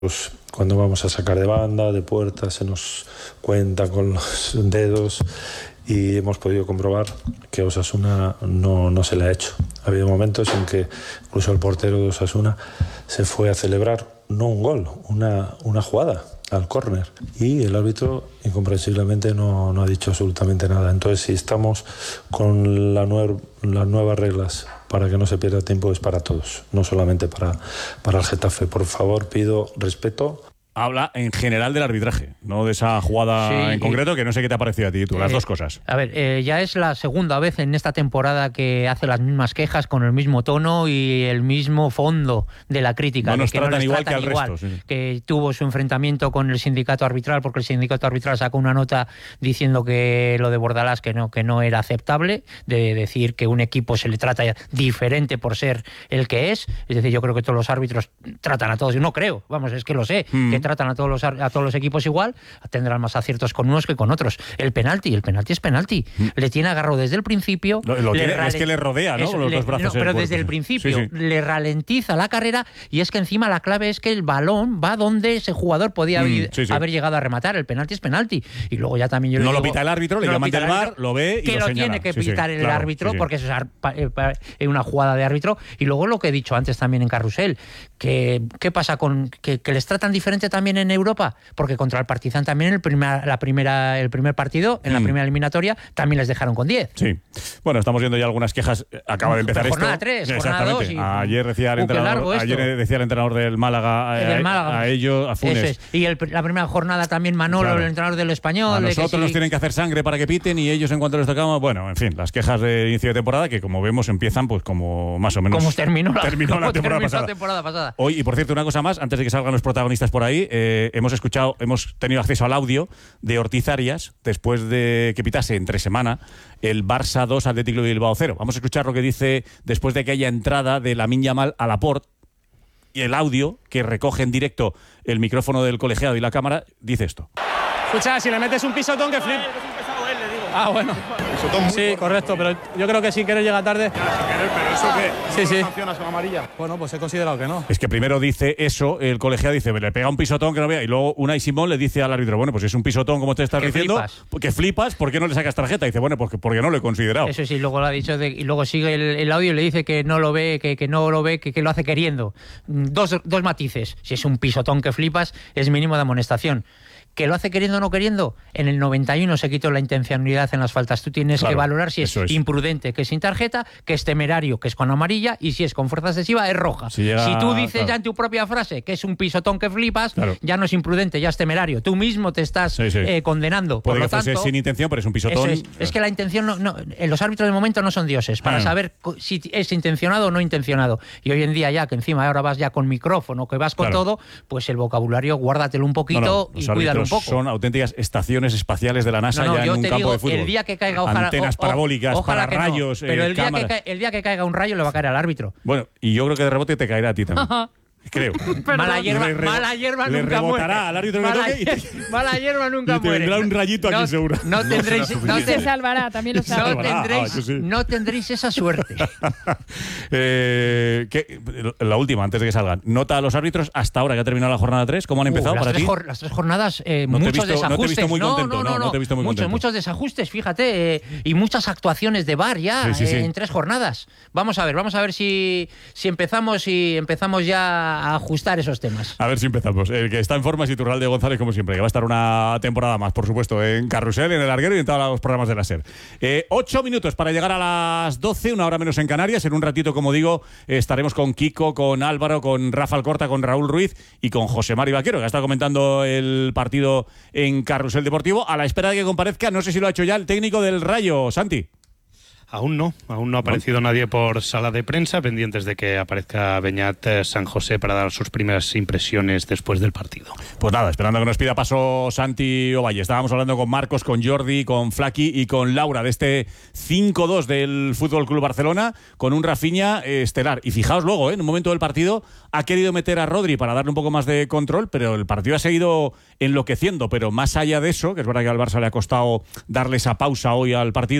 Pues cuando vamos a sacar de banda, de puerta, se nos cuenta con los dedos y hemos podido comprobar que a Osasuna no se le ha hecho. Ha habido momentos en que incluso el portero de Osasuna se fue a celebrar, no un gol, una jugada al córner, y el árbitro incomprensiblemente no ha dicho absolutamente nada. Entonces, si estamos con las nuevas reglas para que no se pierda tiempo, es para todos, no solamente para el Getafe. Por favor, pido respeto. Habla en general del arbitraje, no de esa jugada en concreto, que no sé qué te ha parecido a ti, tú, las dos cosas. A ver, ya es la segunda vez en esta temporada que hace las mismas quejas con el mismo tono y el mismo fondo de la crítica. No nos tratan no igual que al resto. Sí. Que tuvo su enfrentamiento con el sindicato arbitral, porque el sindicato arbitral sacó una nota diciendo que lo de Bordalás que no era aceptable, de decir que un equipo se le trata diferente por ser el que es. Es decir, yo creo que todos los árbitros tratan a todos, no creo, vamos, es que lo sé, que tratan a todos los equipos igual, tendrán más aciertos con unos que con otros. El penalti es penalti. Le tiene agarrado desde el principio. Es que le rodea, ¿no? Los dos brazos. Pero desde el principio le ralentiza la carrera, y es que encima la clave es que el balón va donde ese jugador podía haber llegado a rematar. El penalti es penalti. Y luego ya también yo le digo, lo pita el árbitro, le llaman del VAR, lo ve y que lo señala. Tiene que pitar el árbitro, porque eso es una jugada de árbitro. Y luego lo que he dicho antes también en Carrusel, que ¿qué pasa con que les tratan diferente también en Europa? Porque contra el Partizan también el primer partido, en la primera eliminatoria, también les dejaron con 10. Sí. Bueno, estamos viendo ya algunas quejas. Acaba de empezar jornada esto. 3, exactamente. Jornada 2. Ayer decía el entrenador del Málaga, a ellos, a Funes. Eso es. Y la primera jornada también Manolo, el entrenador del Español. A nosotros nos tienen que hacer sangre para que piten, y ellos, en cuanto les tocamos, bueno, en fin, las quejas de inicio de temporada, que como vemos empiezan pues como más o menos como terminó la temporada pasada. Hoy, y por cierto, una cosa más, antes de que salgan los protagonistas por ahí, hemos tenido acceso al audio de Ortiz Arias después de que pitase entre semana el Barça 2, Atlético de Bilbao 0. Vamos a escuchar lo que dice después de que haya entrada de Lamine Yamal a Laporte, y el audio que recoge en directo el micrófono del colegiado y la cámara dice esto. Escucha, si le metes un pisotón que flip. Bueno. Sí, correcto, pero yo creo que sin querer llega tarde. Sin querer, pero eso que sí. sancionas con amarilla. Bueno, pues he considerado que no. Es que primero dice eso, el colegiado dice, le pega un pisotón que no vea, y luego Unai Simón le dice al árbitro, bueno, pues si es un pisotón como te estás diciendo, que flipas, ¿por qué no le sacas tarjeta? Y dice, bueno, pues porque no lo he considerado. Eso sí, luego lo ha dicho, y luego sigue el audio y le dice que no lo ve, que lo hace queriendo. Dos matices. Si es un pisotón que flipas, es mínimo de amonestación. ¿Que lo hace queriendo o no queriendo? En el 91 se quitó la intencionalidad en las faltas. Tú tienes que valorar si es imprudente, que es sin tarjeta, que es temerario, que es con amarilla, y si es con fuerza excesiva, es roja. Si tú dices ya en tu propia frase que es un pisotón que flipas, ya no es imprudente, ya es temerario. Tú mismo te estás condenando. Puede por lo que fuese tanto, sin intención, pero es un pisotón. Es que la intención los árbitros de momento no son dioses para saber si es intencionado o no intencionado. Y hoy en día ya, que encima ahora vas ya con micrófono, que vas con todo, pues el vocabulario guárdatelo un poquito y cuídalo un poco. Son auténticas estaciones espaciales de la NASA ya en un campo de fútbol. El día que caiga, antenas parabólicas para rayos, pero el día que caiga un rayo le va a caer al árbitro. Bueno, y yo creo que de rebote te caerá a ti también. Creo. Mala hierba nunca muere. Al árbitro mala hierba nunca muere. Tendrá un rayito aquí seguro. Se salvará, también lo salvará. No tendréis esa suerte. La última, antes de que salgan. Nota a los árbitros hasta ahora que ha terminado la jornada 3. ¿Cómo han empezado para ti? Las 3 jornadas, muchos desajustes. No te he visto muy contento. No te he visto muy contento. Muchos desajustes, fíjate, y muchas actuaciones de VAR ya en 3 jornadas. Vamos a ver si empezamos ya a ajustar esos temas. A ver si empezamos. El que está en forma es Iturralde González, como siempre, que va a estar una temporada más, por supuesto, en Carrusel, en El Larguero y en todos los programas de la SER. 8 minutos para llegar a las 12, una hora menos en Canarias. En un ratito, como digo, estaremos con Kiko, con Álvaro, con Rafa Alcorta, con Raúl Ruiz y con José Mari Vaquero, que está comentando el partido en Carrusel Deportivo, a la espera de que comparezca, no sé si lo ha hecho ya, el técnico del Rayo, Santi. Aún no ha aparecido nadie por sala de prensa, pendientes de que aparezca Beñat San José para dar sus primeras impresiones después del partido. Pues nada, esperando que nos pida paso Santi Ovalle. Estábamos hablando con Marcos, con Jordi, con Flaqui y con Laura de este 5-2 del Fútbol Club Barcelona, con un Rafinha estelar. Y fijaos luego, en un momento del partido ha querido meter a Rodri para darle un poco más de control, pero el partido ha seguido enloqueciendo. Pero más allá de eso, que es verdad que al Barça le ha costado darle esa pausa hoy al partido,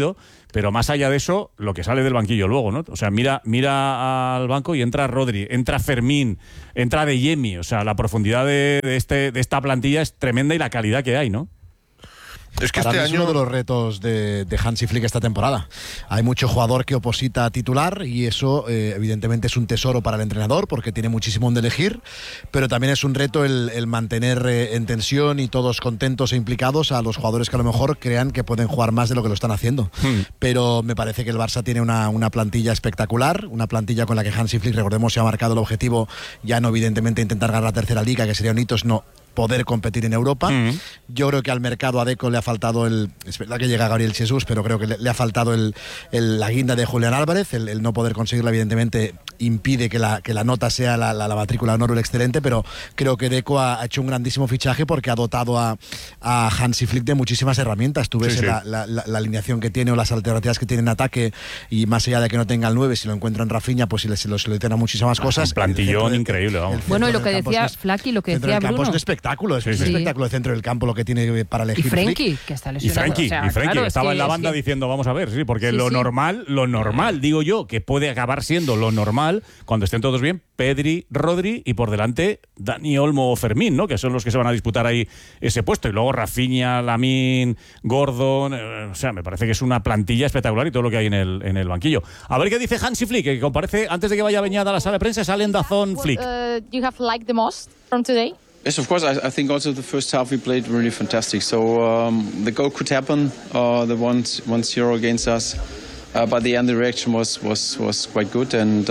pero más allá de eso, lo que sale del banquillo luego, ¿no? O sea, mira al banco y entra Rodri, entra Fermín, entra Adeyemi. O sea, la profundidad de esta plantilla es tremenda y la calidad que hay, ¿no? Es que este año es uno de los retos de Hansi Flick esta temporada. Hay mucho jugador que oposita a titular y eso evidentemente es un tesoro para el entrenador porque tiene muchísimo donde elegir, pero también es un reto el mantener en tensión y todos contentos e implicados a los jugadores que a lo mejor crean que pueden jugar más de lo que lo están haciendo. Pero me parece que el Barça tiene una plantilla espectacular, una plantilla con la que Hansi Flick, recordemos, se ha marcado el objetivo ya no evidentemente intentar ganar la tercera liga, que sería un hito, no poder competir en Europa. Yo creo que al mercado a Deco le ha faltado es verdad que llega Gabriel Jesús, pero creo que le ha faltado la guinda de Julián Álvarez, el no poder conseguirla evidentemente impide que la nota sea la matrícula de honor o el excelente, pero creo que Deco ha hecho un grandísimo fichaje porque ha dotado a Hansi Flick de muchísimas herramientas. Tú ves la alineación que tiene o las alternativas que tiene en ataque, y más allá de que no tenga el 9, si lo encuentra en Rafinha, pues se lo soluciona muchísimas cosas. Un plantillón increíble, vamos. Bueno, y lo que decía Flaky, lo que decía Bruno. Es un espectáculo, es un espectáculo de centro del campo lo que tiene para elegir. Y Frenkie, que está lesionado. Y Frenkie estaba en la banda diciendo, vamos a ver, porque lo normal, digo yo, que puede acabar siendo lo normal, cuando estén todos bien, Pedri, Rodri y por delante Dani Olmo o Fermín, ¿no? Que son los que se van a disputar ahí ese puesto. Y luego Rafinha, Lamine, Gordon. O sea, me parece que es una plantilla espectacular y todo lo que hay en el banquillo. A ver qué dice Hansi Flick, que comparece antes de que vaya Beñat a la sala de prensa, sale en DAZN Flick. You have liked the most from today? Yes, of course. I think also the first half we played really fantastic. So the goal could happen, the 1-0 against us. But the end, the reaction was quite good, and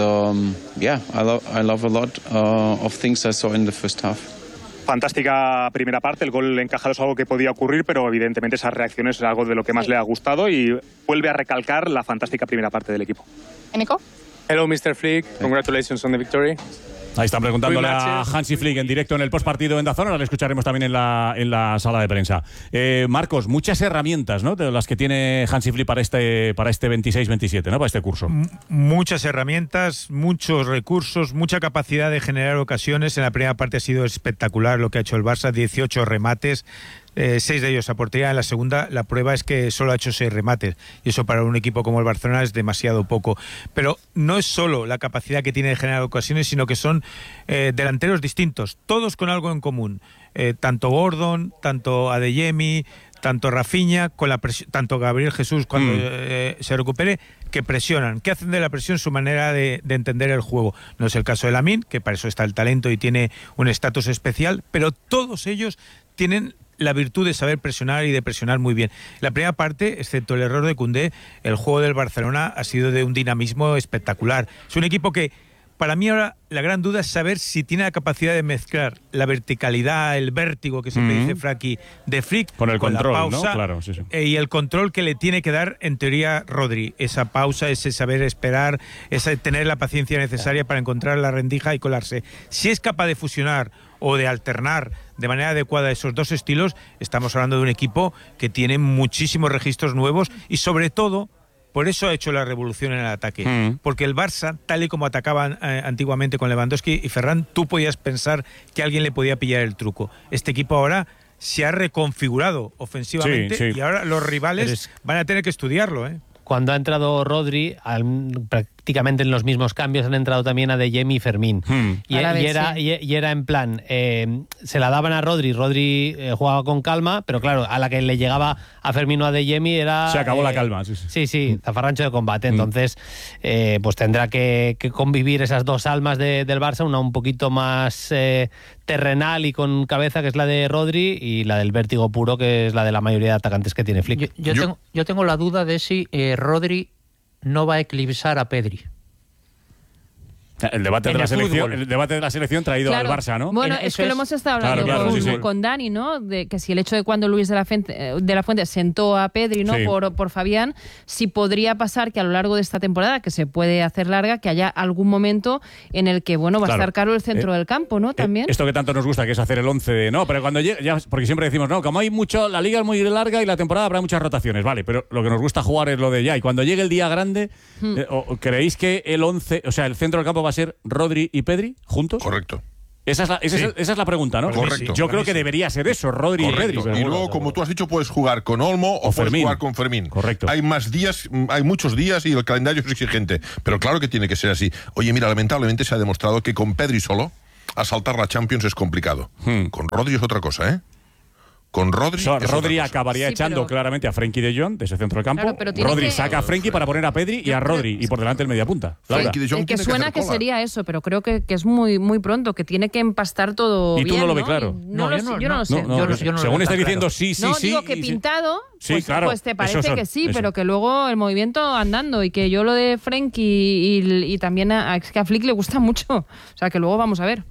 I love a lot of things I saw in the first half. Fantástica primera parte, el gol encajado es algo que podía ocurrir, pero evidentemente esas reacciones es algo de lo que más le ha gustado y vuelve a recalcar la fantástica primera parte del equipo. Nico? Hello, Mr. Flick. Congratulations on the victory. Ahí están preguntándole a Hansi Flick en directo en el postpartido en DAZN. Ahora le escucharemos también en la sala de prensa. Marcos, muchas herramientas, ¿no?, de las que tiene Hansi Flick para este 26-27, ¿no?, para este curso. Muchas herramientas, muchos recursos, mucha capacidad de generar ocasiones. En la primera parte ha sido espectacular lo que ha hecho el Barça, 18 remates. 6 de ellos a portería. En la segunda, la prueba es que solo ha hecho 6 remates, y eso para un equipo como el Barcelona es demasiado poco. Pero no es solo la capacidad que tiene de generar ocasiones, sino que son delanteros distintos, todos con algo en común. Tanto Gordon, tanto Adeyemi, tanto Rafinha, con la tanto Gabriel Jesús cuando se recupere, que presionan, que hacen de la presión su manera de entender el juego. No es el caso de Lamine, que para eso está el talento y tiene un estatus especial, pero todos ellos tienen la virtud de saber presionar y de presionar muy bien. La primera parte, excepto el error de Koundé, el juego del Barcelona ha sido de un dinamismo espectacular. Es un equipo que, para mí ahora, la gran duda es saber si tiene la capacidad de mezclar la verticalidad, el vértigo que siempre dice Flaky de Flick, con el control, la pausa, ¿no? Claro, sí. Y el control que le tiene que dar, en teoría, Rodri. Esa pausa, ese saber esperar, ese tener la paciencia necesaria para encontrar la rendija y colarse. Si es capaz de fusionar o de alternar de manera adecuada esos dos estilos, estamos hablando de un equipo que tiene muchísimos registros nuevos y, sobre todo, por eso ha hecho la revolución en el ataque. Porque el Barça, tal y como atacaban antiguamente con Lewandowski y Ferran, tú podías pensar que alguien le podía pillar el truco. Este equipo ahora se ha reconfigurado ofensivamente y ahora los rivales van a tener que estudiarlo, ¿eh? Cuando ha entrado Rodri, prácticamente en los mismos cambios han entrado también Adeyemi y Fermín. Y era en plan, se la daban a Rodri jugaba con calma, pero claro, a la que le llegaba a Fermín o a Adeyemi era... Se acabó la calma, sí, zafarrancho de combate. Entonces, pues tendrá que convivir esas dos almas del Barça, una un poquito más terrenal y con cabeza, que es la de Rodri, y la del vértigo puro, que es la de la mayoría de atacantes que tiene Flick. Yo tengo la duda de si Rodri no va a eclipsar a Pedri. El debate de la selección traído al Barça, ¿no? Bueno, es que lo hemos estado hablando con Dani, ¿no? De que si el hecho de cuando Luis de la Fuente sentó a Pedri, ¿no? Por Fabián, si podría pasar que a lo largo de esta temporada, que se puede hacer larga, que haya algún momento en el que, bueno, va a estar caro el centro del campo, ¿no? También. Esto que tanto nos gusta, que es hacer el 11 no, pero cuando llegue, porque siempre decimos, no, como hay mucho, la liga es muy larga y la temporada habrá muchas rotaciones, vale, pero lo que nos gusta jugar es lo de ya, y cuando llegue el día grande, ¿creéis que el 11, o sea, el centro del campo va a ser Rodri y Pedri juntos? Correcto. Esa es la pregunta, ¿no? Correcto. Yo creo que debería ser eso, Rodri y Pedri. Y luego, como tú has dicho, puedes jugar con Olmo o puedes jugar con Fermín. Correcto. Hay más días, hay muchos días y el calendario es exigente. Pero claro que tiene que ser así. Oye, mira, lamentablemente se ha demostrado que con Pedri solo, asaltar la Champions es complicado. Con Rodri es otra cosa, ¿eh? Con Rodri. Rodri acabaría echando claramente a Frenkie de Jong de ese centro del campo. Rodri saca a Frenkie para poner a Pedri y a Rodri y por delante el mediapunta. Que suena que sería eso, pero creo que es muy, muy pronto, que tiene que empastar todo bien. ¿Y tú no lo ves claro? Yo no lo sé. Según estás diciendo sí. No, digo que pintado, claro, pues te parece que sí, pero que luego el movimiento andando y que yo lo de Frenkie y también a Flick le gusta mucho. O sea, que luego vamos a ver.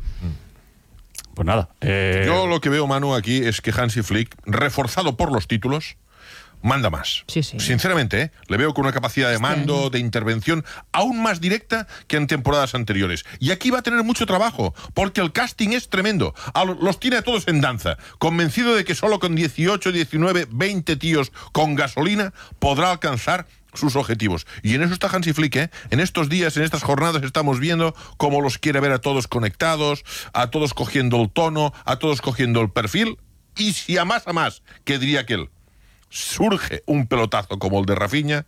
Pues nada. Yo lo que veo, Manu, aquí es que Hansi Flick, reforzado por los títulos, manda más. Sí. Sinceramente, le veo con una capacidad de mando, de intervención, aún más directa que en temporadas anteriores. Y aquí va a tener mucho trabajo, porque el casting es tremendo. Los tiene a todos en danza, convencido de que solo con 18, 19, 20 tíos con gasolina podrá alcanzar sus objetivos. Y en eso está Hansi Flick, ¿eh? En estos días, en estas jornadas, estamos viendo cómo los quiere ver a todos conectados, a todos cogiendo el tono, a todos cogiendo el perfil. Y si a más, que diría que él, surge un pelotazo como el de Rafinha,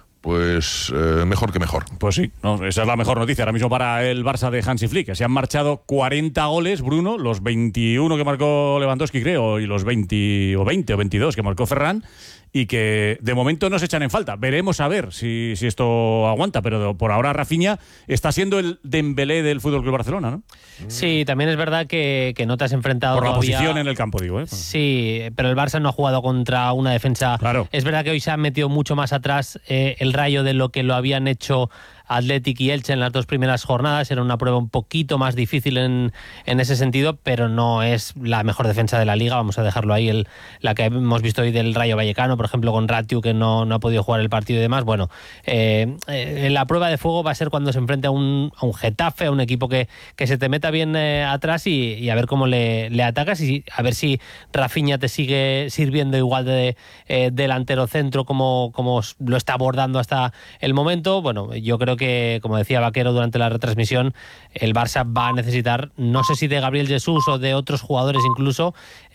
pues mejor que mejor. Pues sí, esa es la mejor noticia ahora mismo para el Barça de Hansi Flick, que se han marchado 40 goles, Bruno, los 21 que marcó Lewandowski, creo, y los 20 o 22 que marcó Ferran, y que de momento no se echan en falta. Veremos a ver si esto aguanta, pero por ahora Rafinha está siendo el Dembélé del FC Barcelona, ¿no? Sí, también es verdad que no te has enfrentado por la todavía... posición en el campo, digo, ¿eh? Sí, pero el Barça no ha jugado contra una defensa... Claro. Es verdad que hoy se ha metido mucho más atrás el Rayo de lo que lo habían hecho Athletic y Elche en las dos primeras jornadas. Era una prueba un poquito más difícil en ese sentido, pero no es la mejor defensa de la Liga. Vamos a dejarlo ahí. La que hemos visto hoy del Rayo Vallecano, por ejemplo, con Ratiu, que no ha podido jugar el partido y demás. Bueno, la prueba de fuego va a ser cuando se enfrente a un Getafe, a un equipo que se te meta bien atrás y a ver cómo le atacas y a ver si Rafinha te sigue sirviendo igual de delantero centro como lo está abordando hasta el momento. Bueno, yo creo que, como decía Vaquero durante la retransmisión, el Barça va a necesitar, no sé si de Gabriel Jesús o de otros jugadores incluso,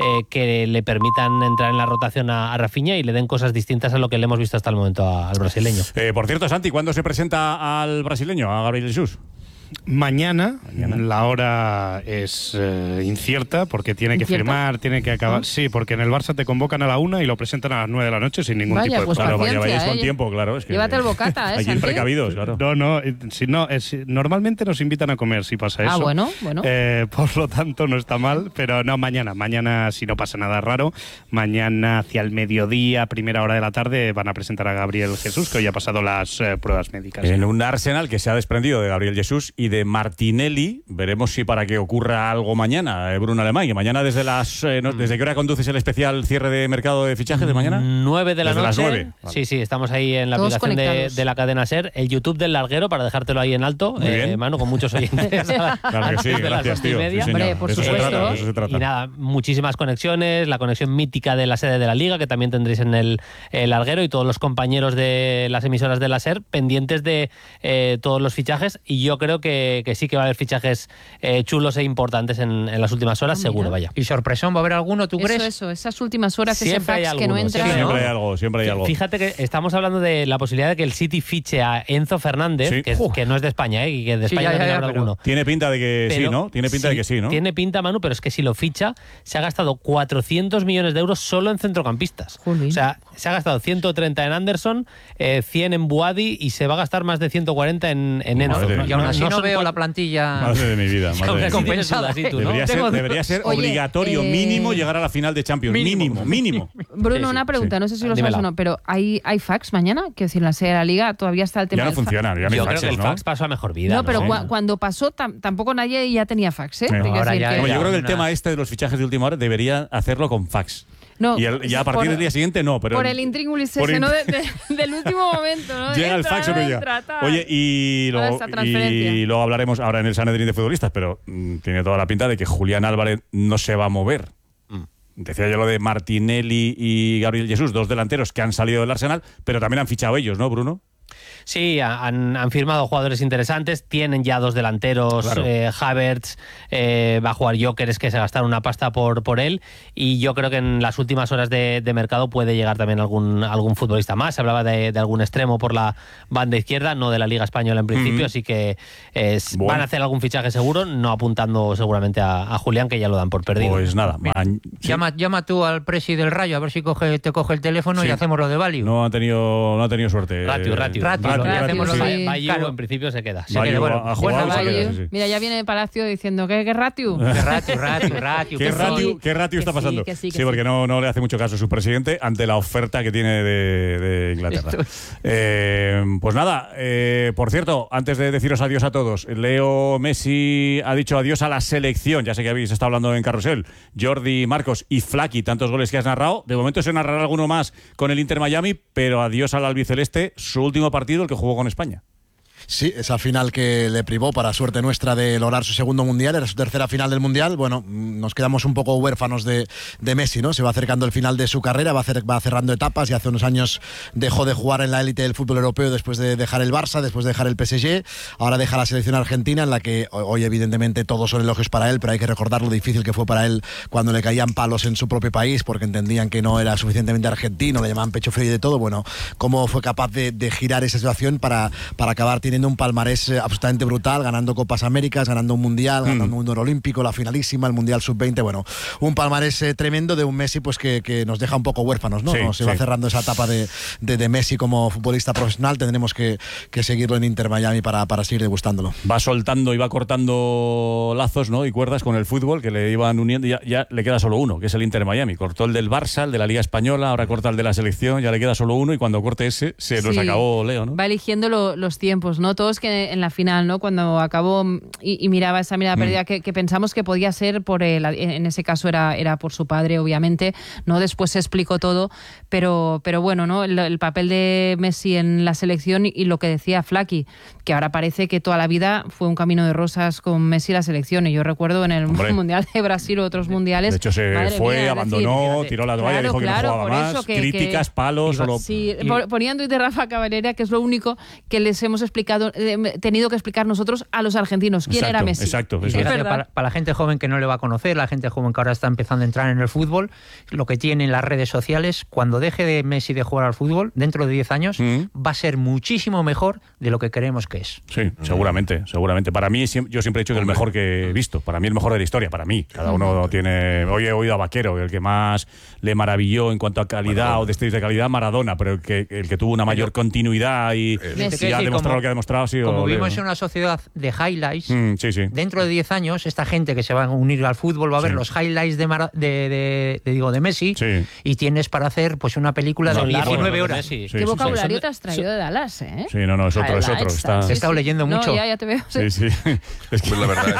que le permitan entrar en la rotación a Rafinha y le den cosas distintas a lo que le hemos visto hasta el momento al brasileño. Por cierto, Santi, ¿cuándo se presenta al brasileño, a Gabriel Jesús? Mañana. La hora es incierta porque tiene que firmar, tiene que acabar. Sí, porque en el Barça te convocan a la 1 y lo presentan a las 9 de la noche sin ningún tipo de pues claro, vayáis con tiempo, claro. Es que llévate el bocata, hay que ir precavidos, claro. Normalmente nos invitan a comer si pasa eso. Bueno. Por lo tanto, no está mal, pero no, mañana si no pasa nada raro, mañana hacia el mediodía, primera hora de la tarde, van a presentar a Gabriel Jesús, que hoy ha pasado las pruebas médicas. En un Arsenal que se ha desprendido de Gabriel Jesús y de Martinelli. Veremos si para que ocurra algo mañana, Bruno Alemán, que mañana desde ¿desde qué hora conduces el especial cierre de mercado de fichajes de mañana? 9 de la desde noche. Las 9. Vale. Sí, estamos ahí en la Todos aplicación de la cadena SER, el YouTube del Larguero para dejártelo ahí en alto, Manu, con muchos oyentes. Claro que sí, gracias, tío. Sí, hombre, por supuesto. Eso se trata. Y nada, muchísimas conexiones, la conexión mítica de la sede de la Liga, que también tendréis en el Larguero, y todos los compañeros de las emisoras de la SER pendientes de todos los fichajes, y yo creo que sí que va a haber fichajes chulos e importantes en las últimas horas, seguro, vaya. ¿Y sorpresón va a haber alguno, tú crees? Eso, esas últimas horas, siempre ese fax que no entra. Siempre hay algo. Fíjate que estamos hablando de la posibilidad de que el City fiche a Enzo Fernández, que no es de España, y que de España no habrá alguno. Tiene pinta de que sí, ¿no? Tiene pinta de que sí, ¿no? Tiene pinta, Manu, pero es que si lo ficha, se ha gastado 400 millones de euros solo en centrocampistas. Jolín. O sea, se ha gastado 130 en Anderson, 100 en Buadi y se va a gastar más de 140 en Enzo. Y aún así no veo la plantilla. Madre de mi vida. Compensada. Debería ser obligatorio mínimo llegar a la final de Champions. Mínimo. Bruno, una pregunta, no sé si lo sabes o no, pero ¿hay fax mañana? Quiero decir, en la sede de la Liga todavía está el tema. Ya no funciona, ya no hay Yo faxes, creo que el fax pasó a mejor vida. No, pero cuando pasó tampoco nadie ya tenía fax, ¿eh? Yo creo que el tema de los fichajes de última hora debería hacerlo con fax. No, y ya a partir del día siguiente no, pero... Por el intríngulis ese, ¿no? Del último momento, ¿no? Llega el fax o no llega. Oye, y luego hablaremos ahora en el Sanedrín de futbolistas, pero tiene toda la pinta de que Julián Álvarez no se va a mover. Decía yo lo de Martinelli y Gabriel Jesús, dos delanteros que han salido del Arsenal, pero también han fichado ellos, ¿no, Bruno? Sí, han firmado jugadores interesantes, tienen ya 2 delanteros, claro. Havertz, va a jugar Gyökeres, que se gastaron una pasta por él, y yo creo que en las últimas horas de mercado puede llegar también algún futbolista más. Se hablaba de algún extremo por la banda izquierda, no de la Liga Española en principio, así que van a hacer algún fichaje seguro, no apuntando seguramente a Julián, que ya lo dan por perdido. Pues nada, llama tú al presi del Rayo, a ver si te coge el teléfono y hacemos lo de Value. No ha tenido suerte. Ratio. Bayu en principio se queda. Mira, ya viene Palacio diciendo ¿qué Ratio? ¿Qué Ratio está pasando? Sí, porque no le hace mucho caso a su presidente ante la oferta que tiene de Inglaterra. Pues nada, por cierto, antes de deciros adiós a todos, Leo Messi ha dicho adiós a la selección. Ya sé que habéis estado hablando en Carrusel. Jordi, Marcos y Flaky, tantos goles que has narrado. De momento se narrará alguno más con el Inter Miami, pero adiós al albiceleste, su último partido, el que jugó con España. Sí, esa final que le privó, para suerte nuestra, de lograr su segundo mundial, era su tercera final del mundial. Bueno, nos quedamos un poco huérfanos de Messi, ¿no? Se va acercando el final de su carrera, va cerrando etapas, y hace unos años dejó de jugar en la élite del fútbol europeo después de dejar el Barça, después de dejar el PSG. Ahora deja la selección argentina, en la que hoy evidentemente todos son elogios para él, pero hay que recordar lo difícil que fue para él cuando le caían palos en su propio país porque entendían que no era suficientemente argentino, le llamaban pecho frío y de todo. Bueno, cómo fue capaz de girar esa situación para acabar teniendo un palmarés absolutamente brutal, ganando Copas Américas, ganando un Mundial, ganando un oro olímpico, la finalísima, el Mundial Sub-20. Bueno, un palmarés tremendo de un Messi pues que nos deja un poco huérfanos, ¿no? Se va cerrando esa etapa de Messi como futbolista profesional. Tendremos que seguirlo en Inter Miami para seguir degustándolo. Va soltando y va cortando lazos, ¿no? Y cuerdas con el fútbol que le iban uniendo. Ya le queda solo uno, que es el Inter Miami. Cortó el del Barça, el de la Liga Española, ahora corta el de la selección, ya le queda solo uno, y cuando corte ese se nos acabó Leo, ¿no? Va eligiendo los tiempos, ¿no? Todos que en la final, ¿no? Cuando acabó y miraba esa mirada perdida, que pensamos que podía ser por en ese caso era por su padre, obviamente, ¿no? Después se explicó todo, pero bueno, ¿no? El papel de Messi en la selección y lo que decía Flaky, que ahora parece que toda la vida fue un camino de rosas con Messi y la selección. Y yo recuerdo en el Mundial de Brasil o otros mundiales. De hecho, abandonó, tiró la toalla, dijo que no jugaba más, críticas, palos. Sí, ponía en Twitter Rafa Cavalera que es lo único que les hemos explicado, tenido que explicar nosotros a los argentinos quién era Messi. Exacto. Para la gente joven que no le va a conocer, la gente joven que ahora está empezando a entrar en el fútbol, lo que tienen las redes sociales, cuando deje de Messi de jugar al fútbol, dentro de 10 años, va a ser muchísimo mejor de lo que creemos que es. Sí, seguramente. Para mí, yo siempre he dicho que el mejor que he visto. Para mí, el mejor de la historia. Para mí. Cada uno tiene... Hoy he oído a Vaquero, el que más le maravilló en cuanto a calidad o destellos de calidad, Maradona, pero el que tuvo una mayor continuidad y ha demostrado lo que ha demostrado. Como vivimos en una sociedad de highlights, dentro de 10 años, esta gente que se va a unir al fútbol va a ver los highlights de Messi, y tienes para hacer pues una película de 19 horas. ¿Qué vocabulario te has traído de Dallas, eh? Sí, no, es otro. He estado leyendo mucho. No, ya te veo. Sí. Es que la verdad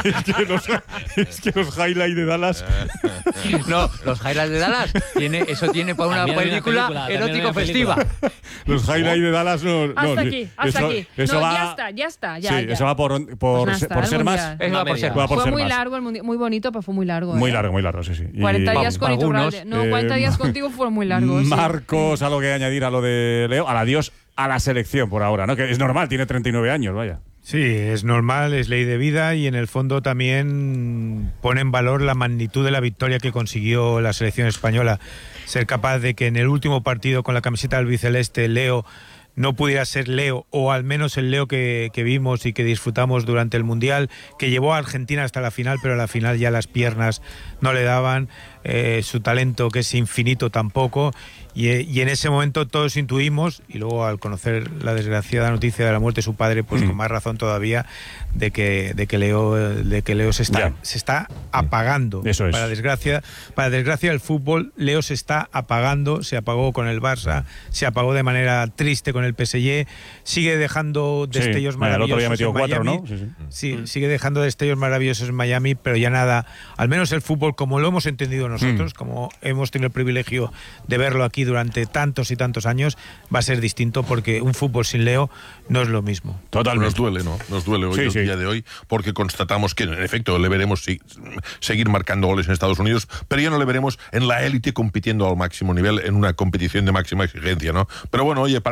es que los highlights de Dallas... No, los highlights de Dallas tiene para una película erótico festiva. Los highlights de Dallas no... Hasta aquí. Eso ya está. Eso va por ser más. Fue muy largo el mundial, muy bonito, pero fue muy largo. Muy largo, sí. 40 días con Iturralde. No, 40 días contigo fueron muy largos. Marcos, algo que añadir a lo de Leo, al adiós a la selección por ahora, ¿no? Que es normal, tiene 39 años, vaya. Sí, es normal, es ley de vida, y en el fondo también pone en valor la magnitud de la victoria que consiguió la selección española. Ser capaz de que en el último partido con la camiseta albiceleste Leo no pudiera ser Leo, o al menos el Leo que vimos y que disfrutamos durante el Mundial, que llevó a Argentina hasta la final, pero a la final ya las piernas no le daban, su talento, que es infinito, tampoco. Y en ese momento todos intuimos, y luego al conocer la desgraciada noticia de la muerte de su padre, pues con más razón todavía, de que Leo se está apagando. Eso es. Para desgracia del fútbol, Leo se está apagando. Se apagó con el Barça, se apagó de manera triste con el PSG, sigue dejando destellos maravillosos. El otro día metió 4, ¿no? Sí, sigue dejando destellos maravillosos en Miami, pero ya nada, al menos el fútbol como lo hemos entendido nosotros, como hemos tenido el privilegio de verlo aquí durante tantos y tantos años, va a ser distinto, porque un fútbol sin Leo no es lo mismo. Totalmente. Nos duele, ¿no? Nos duele hoy, el día de hoy, porque constatamos que en efecto le veremos seguir marcando goles en Estados Unidos, pero ya no le veremos en la élite compitiendo al máximo nivel en una competición de máxima exigencia, ¿no? Pero bueno, oye, para que no nos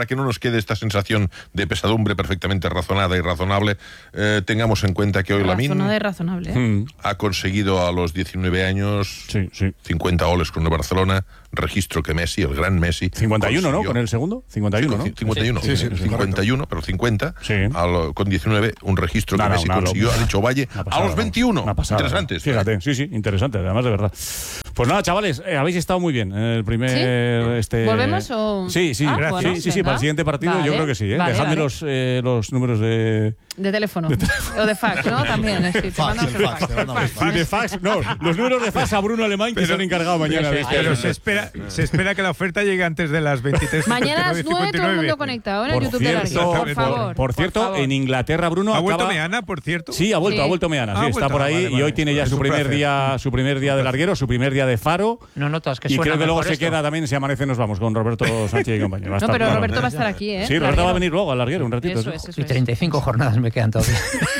quede esta sensación de pesadumbre perfectamente razonada y razonable, tengamos en cuenta que hoy Lamine Razonada y razonable. ha conseguido a los 19 años 50 goles con el Barcelona, registro que Messi, el gran Messi, 51, consiguió. ¿no? Con el segundo, 51, ¿no? 51, Sí, 51, pero 50, con 19, un registro que Messi consiguió, ha dicho Valle, a los 21. Interesante. Fíjate, sí, interesante, además de verdad. Pues nada, chavales, habéis estado muy bien en el primer... ¿Volvemos o...? Sí, gracias. Bueno, sí, para el siguiente partido yo creo que sí. Dejadme los números de teléfono. O de fax, ¿no? También. Sí, de fax, no. Los números de fax a Bruno Alemán, que se han encargado mañana. Pero se espera que la oferta llegue antes de las 23. Mañana a las 9 todo el mundo conectado en el YouTube de Larguero, por favor. Por cierto, en Inglaterra, Bruno ¿Ha vuelto Meana, por cierto? Sí, ha vuelto Meana. Sí, está por ahí y hoy tiene ya su primer día de Larguero, su primer día de Faro. No notas que y suena creo que luego se esto. queda también, si amanece nos vamos con Roberto Sánchez y compañía. No, pero Roberto va a estar aquí, ¿eh? Sí, Roberto va a venir luego al Larguero un ratito. Eso es. Y 35 jornadas me quedan todavía.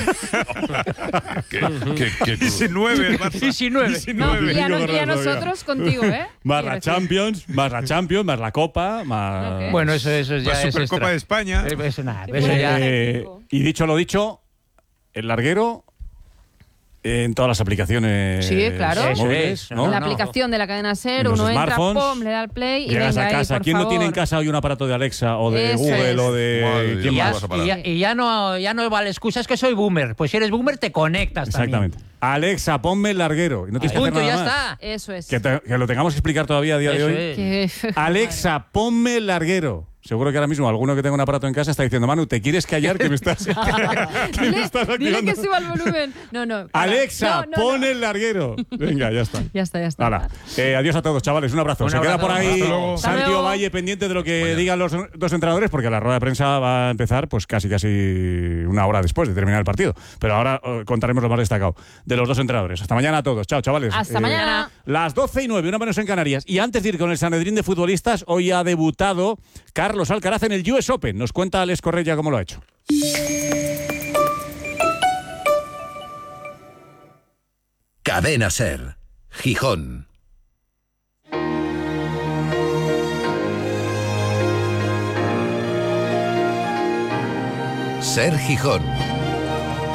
19. Y a nosotros contigo, ¿eh? Más la Champions, más la Copa, más... Okay. Bueno, eso ya es Supercopa de España. Y dicho lo dicho, el Larguero en todas las aplicaciones móviles, ¿no? La aplicación de la cadena SER, uno entra, pum, le da al play y llegas venga a casa. ahí, por ¿Quién favor. no tiene en casa hoy un aparato de Alexa o de Google o de... ¿Quién más? Y ya no vale excusa, es que soy boomer. Pues si eres boomer te conectas Exactamente. también. Alexa, ponme el Larguero. Y no tienes que hacer nada ya más. está. Eso es. Que lo tengamos que explicar todavía a día de hoy. Alexa, ponme el Larguero. Seguro que ahora mismo alguno que tenga un aparato en casa está diciendo, Manu, ¿te quieres callar que me estás activando? Dile que suba el volumen. No. Alexa, pon el Larguero. Venga, ya está. Ya está. Hala. Adiós a todos, chavales. Un abrazo. Se queda por ahí Santiago Valle pendiente de lo que digan los dos entrenadores, porque la rueda de prensa va a empezar pues casi una hora después de terminar el partido. Pero ahora contaremos lo más destacado de los dos entrenadores. Hasta mañana a todos. Chao, chavales. Hasta mañana. Las 12:09, una menos en Canarias. Y antes de ir con el Sanedrín de futbolistas, hoy ha debutado Carlos Alcaraz en el US Open. Nos cuenta Alex Correia cómo lo ha hecho. Cadena SER, Gijón. SER Gijón.